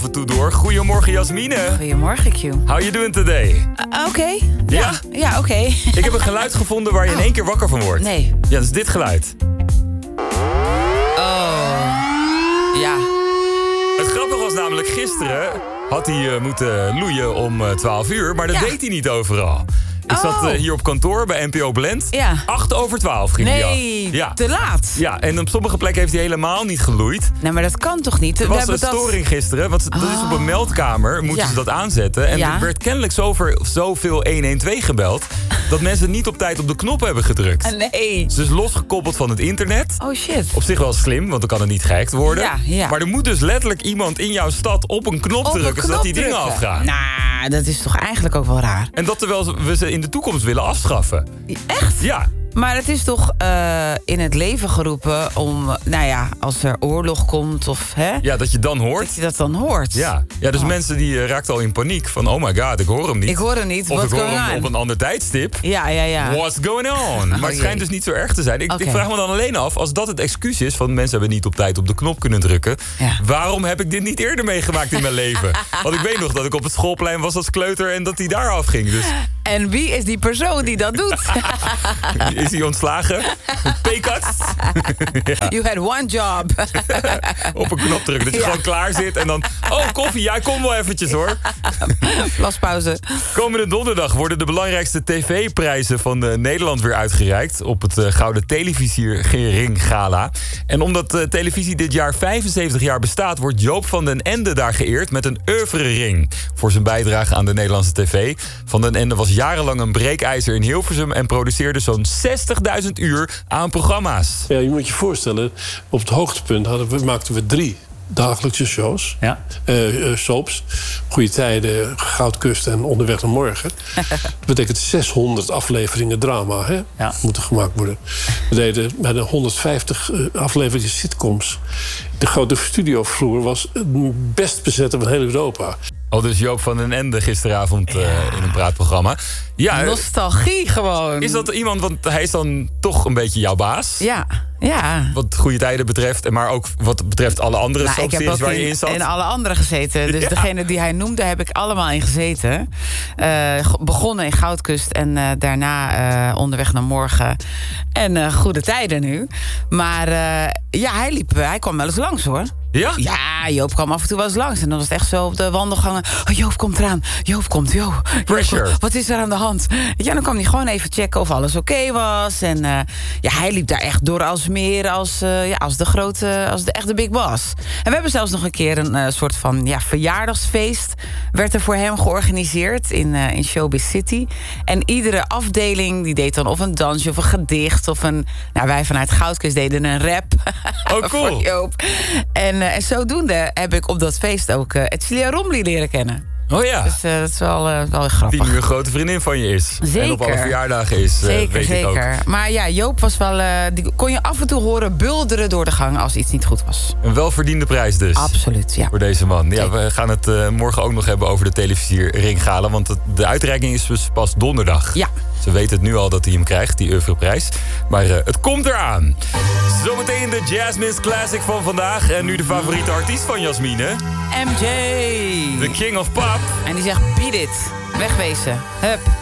en toe door. Goedemorgen, Jasmine. Goedemorgen, Q. How you doing today? Oké. Ja? Ja, oké. Ik heb een geluid gevonden waar je in één keer wakker van wordt. Nee. Ja, dat is dit geluid. Ja. Het grappige was namelijk gisteren had hij moeten loeien om 12 uur, maar dat deed hij niet overal. Ik zat hier op kantoor bij NPO Blend. Ja. 8:over 12 ging hij af. Nee, Ja. te laat. Ja, en op sommige plekken heeft hij helemaal niet geloeid. Nee, maar dat kan toch niet? Er was een storing gisteren, want dat is op een meldkamer. Moeten ze dat aanzetten. En er werd kennelijk zoveel 112 gebeld, dat mensen niet op tijd op de knop hebben gedrukt. Nee. Dus losgekoppeld van het internet. Oh shit. Op zich wel slim, want dan kan het niet gehackt worden. Ja. Maar er moet dus letterlijk iemand in jouw stad op een knop drukken, zodat die dingen afgaan. Nou, dat is toch eigenlijk ook wel raar. En dat terwijl we ze in de toekomst willen afschaffen. Echt? Ja. Maar het is toch in het leven geroepen om, als er oorlog komt of Ja, dat je dan hoort. dat je dat dan hoort. Ja, dus mensen die raakten al in paniek van oh my god, ik hoor hem niet. Ik hoor hem niet, of what's ik hoor going hem on? op een ander tijdstip. Ja. What's going on? Maar het schijnt dus niet zo erg te zijn. Ik vraag me dan alleen af, als dat het excuus is van mensen hebben niet op tijd op de knop kunnen drukken. Ja. Waarom heb ik dit niet eerder meegemaakt in mijn leven? Want ik weet nog dat ik op het schoolplein was als kleuter en dat hij daar afging. Dus En wie is die persoon die dat doet? is hij ontslagen? Paycut? You had one job. Op een knop drukken, dat je gewoon klaar zit en dan koffie, ja, kom wel eventjes hoor. Plaspauze. Komende donderdag worden de belangrijkste tv-prijzen van Nederland weer uitgereikt op het Gouden Televisiering Gala. En omdat televisie dit jaar 75 jaar bestaat, wordt Joop van den Ende daar geëerd met een oeuvrering voor zijn bijdrage aan de Nederlandse tv. Van den Ende was jarenlang een breekijzer in Hilversum en produceerde zo'n 60.000 uur aan programma's. Ja, je moet je voorstellen, op het hoogtepunt maakten we 3 dagelijkse shows. Ja. Soaps. Goede Tijden, Goudkust en Onderweg naar Morgen. Dat betekent 600 afleveringen drama moeten gemaakt worden. We deden bij de 150 afleveringen sitcoms. De grote studiovloer was het best bezette van heel Europa. Dus Joop van den Ende gisteravond in een praatprogramma. Ja, nostalgie gewoon. Is dat iemand, want hij is dan toch een beetje jouw baas? Ja. Wat Goede Tijden betreft, maar ook wat betreft alle andere soapseries waar je in zat. Ik heb ook in alle andere gezeten. Dus degene die hij noemde, heb ik allemaal in gezeten. Begonnen in Goudkust en daarna Onderweg naar Morgen. En Goede Tijden nu. Maar hij kwam wel eens langs hoor. Ja? Ja, Joop kwam af en toe wel eens langs. En dan was het echt zo op de wandelgangen. Oh, Joop komt eraan. Joop komt. Pressure. Wat is er aan de hand? Ja, dan kwam hij gewoon even checken of alles oké was. En hij liep daar echt door als meer als de echte big boss. En we hebben zelfs nog een keer een soort van verjaardagsfeest. Werd er voor hem georganiseerd in Showbiz City. En iedere afdeling die deed dan of een dansje of een gedicht. Of wij vanuit Goudkust deden een rap. Oh, cool. Voor Joop. En zodoende heb ik op dat feest ook Edcilia Romli leren kennen. Oh ja. Dus dat is wel grappig. Die nu een grote vriendin van je is. Zeker. En op alle verjaardagen is, weet ik ook. Maar ja, Joop was wel... die kon je af en toe horen bulderen door de gang als iets niet goed was. Een welverdiende prijs dus. Absoluut, ja. Voor deze man. Ja, we gaan het morgen ook nog hebben over de televisiering Gala. Want de uitreiking is dus pas donderdag. Ja. Ze weten het nu al dat hij hem krijgt, die oeuvreprijs. Maar het komt eraan. Zometeen de Jasmine's Classic van vandaag. En nu de favoriete artiest van Jasmine. MJ. The King of Pop. En die zegt, beat it. Wegwezen. Hup.